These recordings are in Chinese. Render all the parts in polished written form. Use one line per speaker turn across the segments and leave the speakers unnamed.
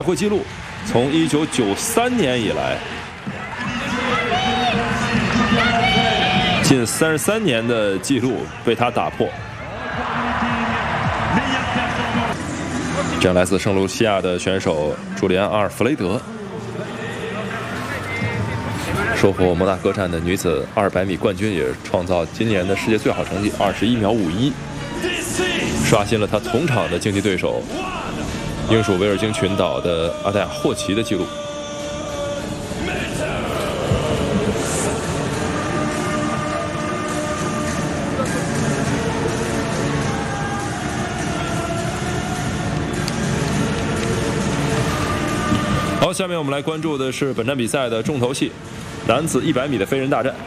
会纪录从1993年以来，近33年的纪录被他打破。这样，来自圣卢西亚的选手朱利安·阿尔弗雷德收获摩纳哥站的女子200米冠军，也创造今年的世界最好成绩21秒51，刷新了他同场的竞技对手英属维尔京群岛的阿达亚·霍奇的纪录。好，下面我们来关注的是本站比赛的重头戏——男子100米的飞人大战。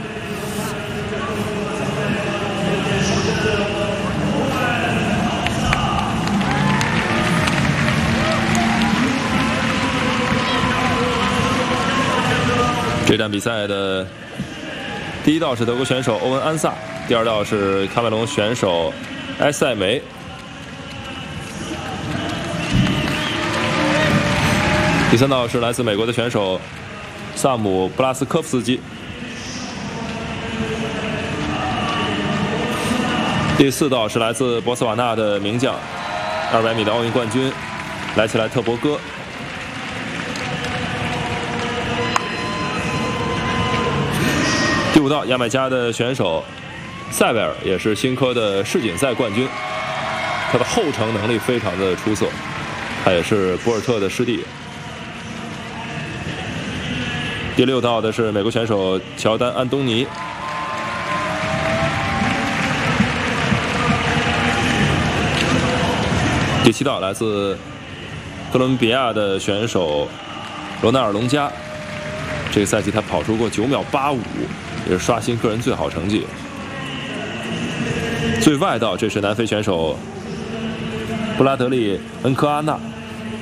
这站比赛的第一道是德国选手欧文·安萨，第二道是喀麦隆选手埃塞梅。第三道是来自美国的选手萨姆·布拉斯科夫斯基。第四道是来自博茨瓦纳的名将，200米的奥运冠军莱切莱特伯戈。第五道，牙买加的选手塞维尔，也是新科的世锦赛冠军，他的后程能力非常的出色，他也是博尔特的师弟。第六道的是美国选手乔丹·安东尼。第七道来自哥伦比亚的选手罗纳尔·隆加，这个赛季他跑出过9秒85，也是刷新个人最好成绩。最外道，这是南非选手布拉德利·恩科阿纳。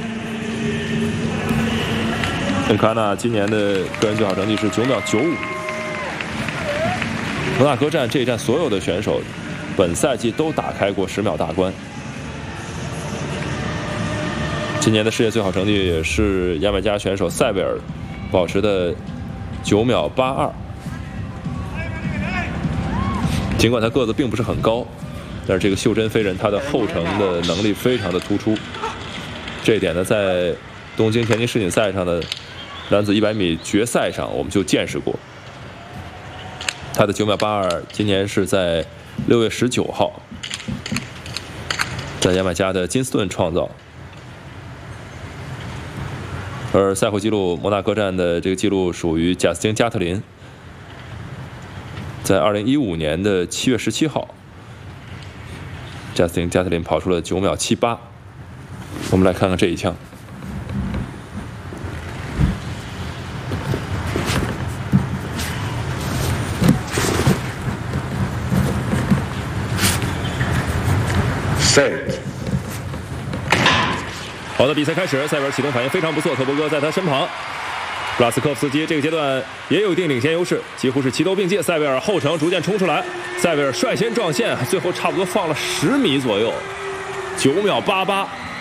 恩科阿纳今年的个人最好成绩是9秒95。摩纳哥站这一站所有的选手本赛季都打开过10秒大关。今年的世界最好成绩也是牙买加选手塞维尔保持的9秒82。尽管他个子并不是很高，但是这个袖珍飞人他的后程的能力非常的突出。这一点呢，在东京田径世锦赛上的男子100米决赛上我们就见识过。他的9秒82今年是在6月19号在牙买加的金斯顿创造。而赛会纪录摩纳哥站的这个纪录属于贾斯汀·加特林，在2015年的7月17号，贾斯汀·加特林跑出了9秒78。我们来看看这一枪。好的，比赛开始，塞维尔启动反应非常不错，特伯戈在他身旁。布拉斯科夫斯基这个阶段也有一定领先优势，几乎是齐头并进。塞维尔后程逐渐冲出来，塞维尔率先撞线，最后差不多放了10米左右，9秒88。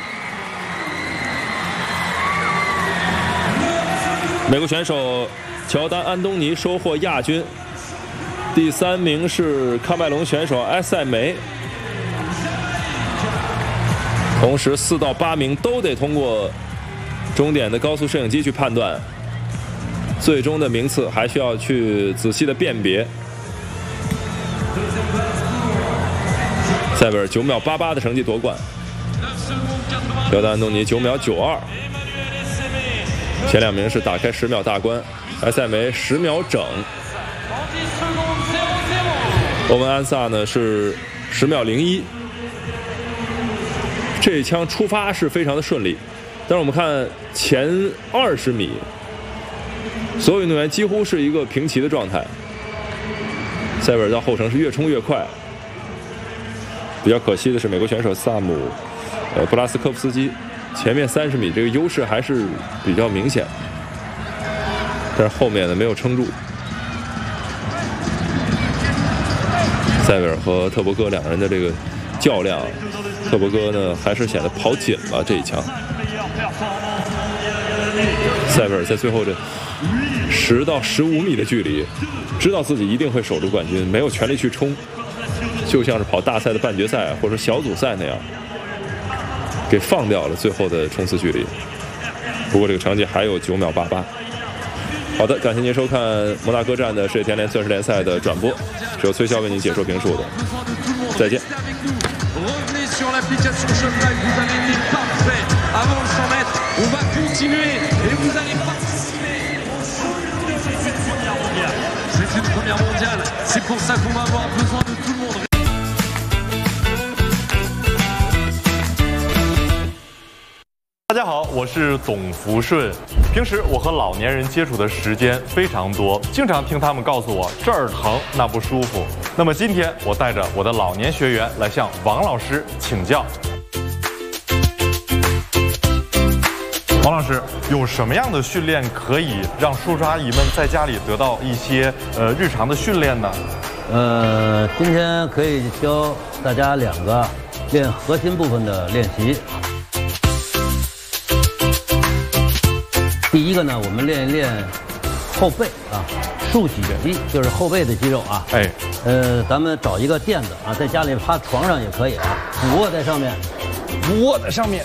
美国选手乔丹·安东尼收获亚军，第3名是喀麦隆选手埃塞梅。同时4到8名都得通过终点的高速摄影机去判断，最终的名次还需要去仔细的辨别。塞维尔9秒88的成绩夺冠，乔丹·安东尼9秒92。前2名是打开10秒大关，埃塞梅10秒整，欧文·安萨呢是10秒01。这一枪出发是非常的顺利，但是我们看前20米，所有运动员几乎是一个平齐的状态。塞维尔到后程是越冲越快。比较可惜的是，美国选手萨姆布拉斯科夫斯基前面30米这个优势还是比较明显，但是后面呢没有撑住。塞维尔和特伯戈两人的这个较量，特伯戈呢还是显得跑紧了这一枪。 塞维尔在最后这10到15米的距离，知道自己一定会守住冠军，没有全力去冲，就像是跑大赛的半决赛或者小组赛那样，给放掉了最后的冲刺距离。不过这个成绩还有9秒88。好的，感谢您收看摩纳哥站的世界田联钻石联赛的转播，是由崔骁为您解说评述的。再见。
Sur l'application Shoptime, vous avez été parfait avant le 100 mètres. On va continuer et vous allez participer. C'est une première mondiale. C'est une première mondiale. C'est pour ça qu'on va avoir besoin de tout le monde.
大家好，我是董福顺。平时我和老年人接触的时间非常多，经常听他们告诉我这儿疼那不舒服。那么今天我带着我的老年学员来向王老师请教。王老师，有什么样的训练可以让叔叔阿姨们在家里得到一些日常的训练呢？
今天可以教大家2个练核心部分的练习。第一个呢，我们练一练后背啊，竖脊肌，就是后背的肌肉啊。
哎，
咱们找一个垫子啊，在家里趴床上也可以啊，俯卧在上面，
窝在上面。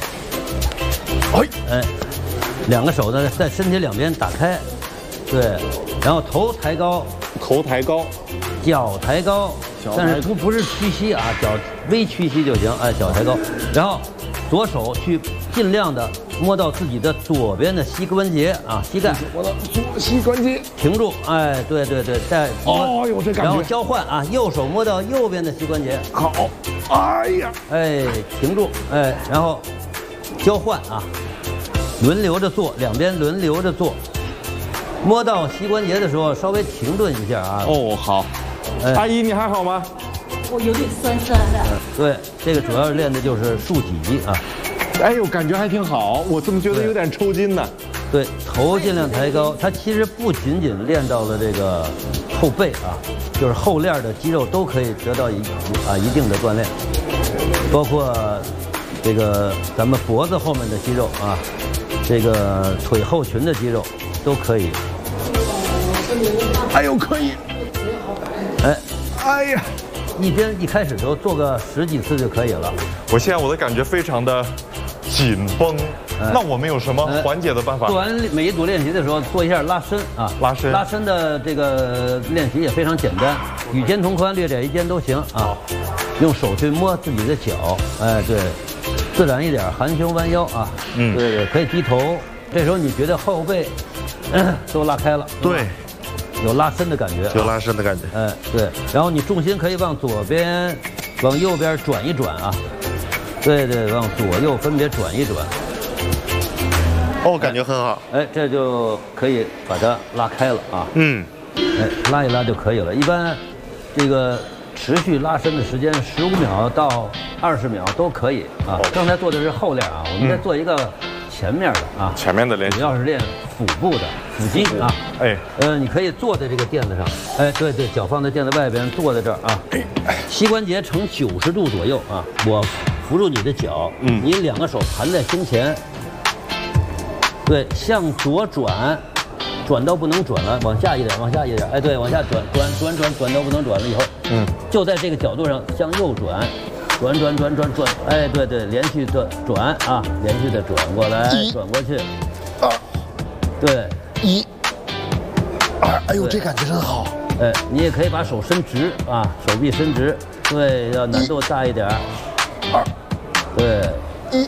哎，2个手呢在身体2边打开，对，然后头抬高，
头抬高，
脚抬高，但是不是屈膝啊，脚微屈膝就行，哎，脚抬高，然后左手去尽量的摸到自己的左边的膝关节啊，膝盖，
我的左膝关节，
停住，哎，对对对，再
哦哟，这感觉，
然后交换啊，右手摸到右边的膝关节，
好，哎呀，
哎，停住，哎，然后交换啊，轮流着做，2边轮流着做，摸到膝关节的时候稍微停顿一下啊。
哦，好，阿姨你还好吗？
我有点酸酸的。
对，这个主要练的就是竖脊啊。
哎呦，感觉还挺好，我怎么觉得有点抽筋呢？
对，头尽量抬高，它其实不仅仅练到了这个后背啊，就是后链的肌肉都可以得到一定的锻炼，包括这个咱们脖子后面的肌肉啊，这个腿后群的肌肉都可以。
哎呦，可以！哎呀，
一开始的时候做个10几次就可以了。
我现在我的感觉非常的紧绷，那我们有什么缓解的办法？
做完每一组练习的时候，做一下拉伸啊，拉伸的这个练习也非常简单，与肩同宽、略窄一肩都行啊。用手去摸自己的脚，哎，对，自然一点，含胸弯腰啊，对对，可以低头。这时候你觉得后背都拉开了，
对，
有拉伸的感觉，
有拉伸的感觉，
哎，对，然后你重心可以往左边、往右边转一转啊。对对，往左右分别转一转。
哦，感觉很好。
哎，这就可以把它拉开了啊。哎，拉一拉就可以了。一般这个持续拉伸的时间15秒到20秒都可以啊。刚才做的是后链啊，我们再做一个前面的啊。
前面的练习。
主要是练腹部的腹肌啊。
哎，
你可以坐在这个垫子上。哎，对对，脚放在垫子外边，坐在这儿啊。膝关节呈90度左右啊。我扶住你的脚，你2个手盘在胸前，对，向左转，转到不能转了，往下一点，往下一点，哎，对，往下转到不能转了以后，就在这个角度上向右转，转，哎，对对，连续的转啊，连续的转过来，转过去，2，对
，1，2，哎呦，这感觉真好。
哎，你也可以把手伸直啊，手臂伸直，对，要难度大一点。
2，
对
，1，2，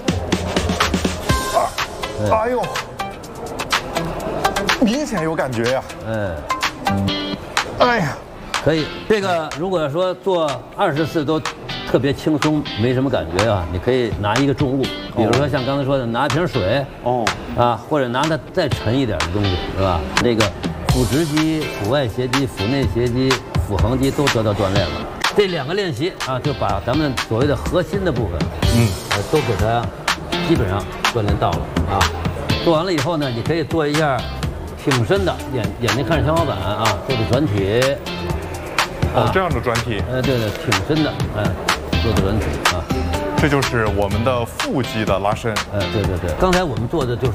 哎呦，明显有感觉呀！哎呀，
可以。这个如果说做20次都特别轻松，没什么感觉啊，你可以拿一个重物，比如说像刚才说的拿一瓶水，或者拿它再沉一点的东西，是吧？那个腹直肌、腹外斜肌、腹内斜肌、腹横肌都得到锻炼了。这2个练习啊，就把咱们所谓的核心的部分，都给它基本上锻炼到了啊。做完了以后呢，你可以做一下挺身的，眼睛看着天花板啊，做的转体。
这样的转体。
对对，挺身的，做的转体啊。
这就是我们的腹肌的拉伸。
对对对，刚才我们做的就是